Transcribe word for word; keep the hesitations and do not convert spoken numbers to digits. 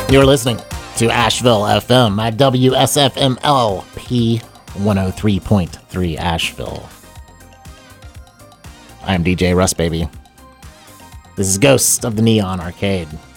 You're listening to Asheville F M at W S F M L P one oh three point three Asheville. I'm D J Russ, baby. This is Ghost of the Neon Arcade.